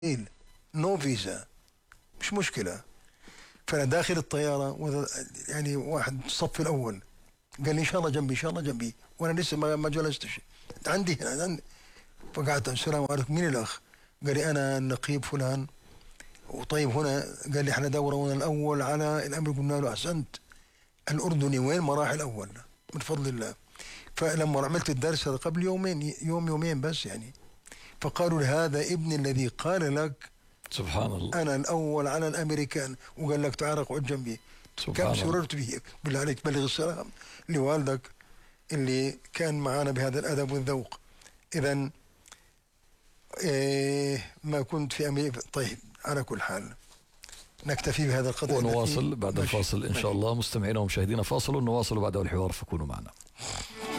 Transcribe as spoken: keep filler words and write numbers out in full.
نو فيزا، مش مشكلة. فأنا داخل الطيارة يعني واحد الصف الأول قال لي إن شاء الله جنبي، إن شاء الله جنبي، وأنا لسه ما ما جلستش عندي هنا عندي. فقعدت السلام عليكم، مين الأخ؟ قال لي أنا النقيب فلان. وطيب هنا قال لي احنا دورنا الأول على الأمر. قلنا له أحسنت، الأردني وين مراحل أول من فضل الله. فلما عملت الدرس هذا قبل يومين، يوم يومين بس يعني، فقالوا هذا ابن الذي قال لك سبحان الله أنا الأول على الأمريكان، وقال لك تعال اقعد جنبي. كم سررت به. بالله عليك بلغ السلام لوالدك اللي كان معنا بهذا الأدب والذوق. إذا إيه ما كنت في أمريكا. طيب على كل حال نكتفي بهذا القدر ونواصل بعد الفاصل إن شاء الله. مستمعينا ومشاهدينا فاصل ونواصل بعده الحوار، فكونوا معنا.